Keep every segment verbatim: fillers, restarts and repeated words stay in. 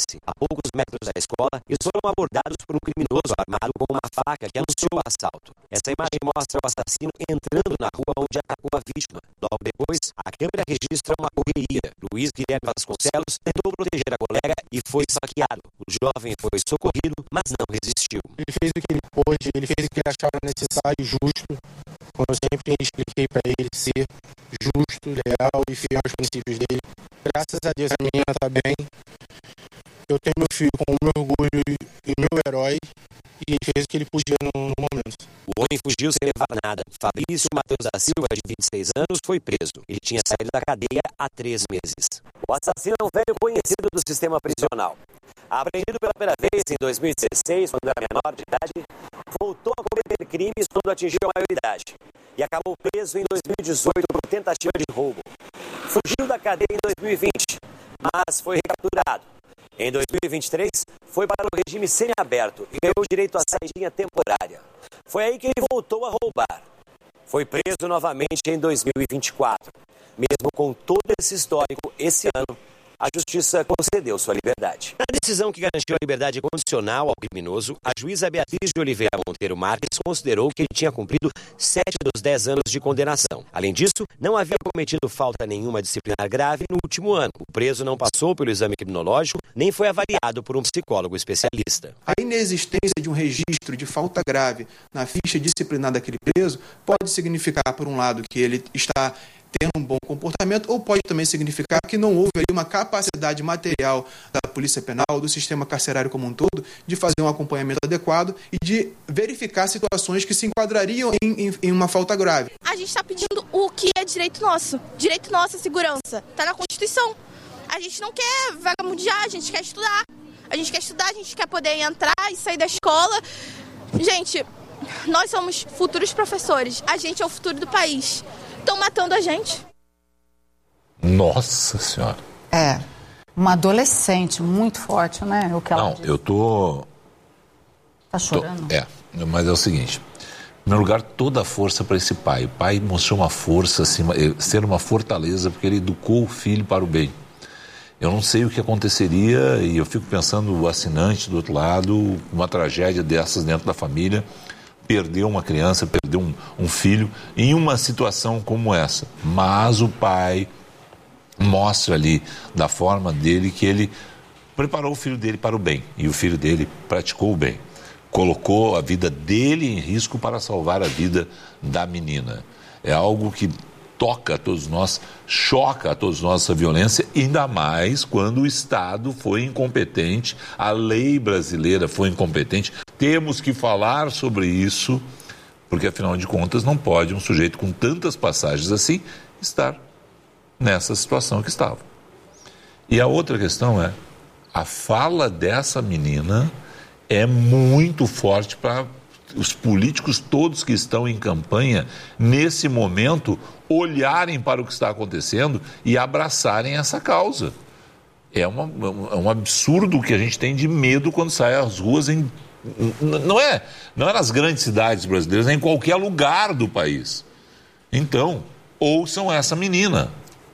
Fluminense. A poucos metros da escola, eles foram abordados por um criminoso armado com uma faca que anunciou o assalto. Essa imagem mostra o assassino entrando na rua onde atacou a vítima. Logo depois, a câmera registra uma correria. Luiz Guilherme Vasconcelos tentou proteger a colega e foi esfaqueado. O jovem foi socorrido, mas não resistiu. Ele fez o que ele pôde, ele fez o que ele achava necessário e justo. Como eu sempre expliquei para ele, ser justo, leal e fiel aos princípios dele. Graças a Deus a menina está bem. Eu tenho meu filho com o meu orgulho e meu herói, e ele fez o que ele podia no, no momento. O homem fugiu sem levar nada. Fabrício Matheus da Silva, de vinte e seis anos, foi preso. Ele tinha saído da cadeia há três meses. O assassino é um velho conhecido do sistema prisional. Apreendido pela primeira vez em dois mil e dezesseis, quando era menor de idade, voltou a cometer crimes quando atingiu a maioridade e acabou preso em dois mil e dezoito por tentativa de roubo. Fugiu da cadeia em dois mil e vinte, mas foi recapturado. Em dois mil e vinte e três, foi para o regime semiaberto e ganhou direito à saidinha temporária. Foi aí que ele voltou a roubar. Foi preso novamente em dois mil e vinte e quatro. Mesmo com todo esse histórico, esse ano, a Justiça concedeu sua liberdade. Na decisão que garantiu a liberdade condicional ao criminoso, a juíza Beatriz de Oliveira Monteiro Marques considerou que ele tinha cumprido sete dos dez anos de condenação. Além disso, não havia cometido falta nenhuma disciplinar grave no último ano. O preso não passou pelo exame criminológico, nem foi avaliado por um psicólogo especialista. A inexistência de um registro de falta grave na ficha disciplinar daquele preso pode significar, por um lado, que ele está tendo um bom comportamento, ou pode também significar que não houve ali uma capacidade material da Polícia Penal, do sistema carcerário como um todo, de fazer um acompanhamento adequado e de verificar situações que se enquadrariam em, em, em uma falta grave. A gente está pedindo o que é direito nosso. Direito nosso é segurança. Está na Constituição. A gente não quer vagabundear, a gente quer estudar. A gente quer estudar, a gente quer poder entrar e sair da escola. Gente, nós somos futuros professores. A gente é o futuro do país. Estão matando a gente. Nossa Senhora. É, uma adolescente muito forte, né? O que ela Não, diz. eu tô... Tá chorando? Tô... É, mas é o seguinte. Em primeiro lugar, toda a força para esse pai. O pai mostrou uma força, assim, ser uma fortaleza, porque ele educou o filho para o bem. Eu não sei o que aconteceria, e eu fico pensando o assinante do outro lado, uma tragédia dessas dentro da família, perdeu uma criança, perdeu um, um filho em uma situação como essa. Mas o pai mostra ali, da forma dele, que ele preparou o filho dele para o bem. E o filho dele praticou o bem. Colocou a vida dele em risco para salvar a vida da menina. É algo que toca a todos nós, choca a todos nós essa violência, ainda mais quando o Estado foi incompetente, a lei brasileira foi incompetente. Temos que falar sobre isso, porque afinal de contas não pode um sujeito com tantas passagens assim estar nessa situação que estava. E a outra questão é, a fala dessa menina é muito forte para os políticos todos que estão em campanha, nesse momento, olharem para o que está acontecendo e abraçarem essa causa. É, uma, é um absurdo que a gente tem de medo quando sai às ruas, em, não, é, não é nas grandes cidades brasileiras, é em qualquer lugar do país. Então, ouçam essa menina.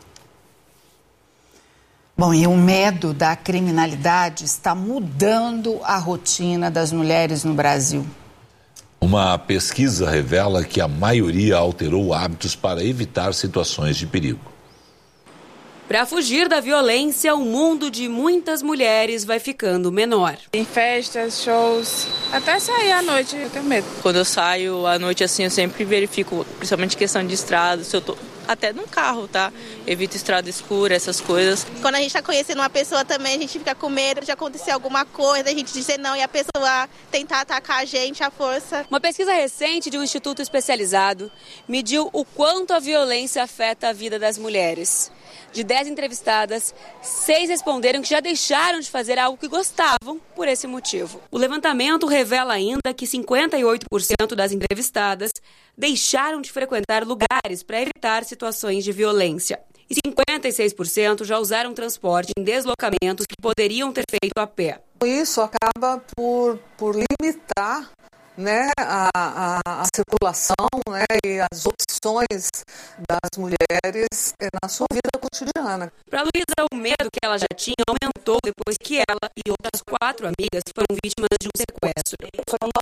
Bom, e o medo da criminalidade está mudando a rotina das mulheres no Brasil. Uma pesquisa revela que a maioria alterou hábitos para evitar situações de perigo. Para fugir da violência, o mundo de muitas mulheres vai ficando menor. Em festas, shows, até sair à noite eu tenho medo. Quando eu saio à noite assim, eu sempre verifico, principalmente questão de estrada, se eu tô até num carro, tá? Evito estrada escura, essas coisas. Quando a gente está conhecendo uma pessoa também, a gente fica com medo de acontecer alguma coisa, a gente dizer não e a pessoa tentar atacar a gente à força. Uma pesquisa recente de um instituto especializado mediu o quanto a violência afeta a vida das mulheres. De dez entrevistadas, seis responderam que já deixaram de fazer algo que gostavam por esse motivo. O levantamento revela ainda que cinquenta e oito por cento das entrevistadas deixaram de frequentar lugares para evitar situações de violência. E cinquenta e seis por cento já usaram transporte em deslocamentos que poderiam ter feito a pé. Isso acaba por, por limitar, né, a, a, a circulação, né, e as opções das mulheres na sua vida cotidiana. Para Luísa, o medo que ela já tinha aumentou depois que ela e outras quatro amigas foram vítimas de um sequestro. Foi uma